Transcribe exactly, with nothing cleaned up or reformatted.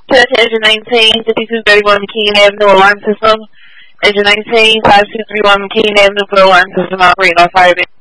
Engine nineteen, fifty-two thirty-one McKean Avenue alarm system. Engine nineteen, five two three one McKean Avenue for alarm system operating on fire.